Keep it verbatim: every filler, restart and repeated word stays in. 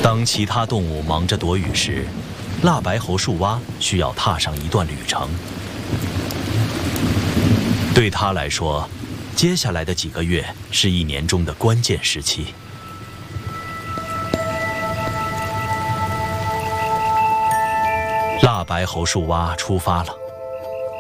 当其他动物忙着躲雨时，腊白猴树蛙需要踏上一段旅程。对他来说，接下来的几个月是一年中的关键时期。腊白猴树蛙出发了。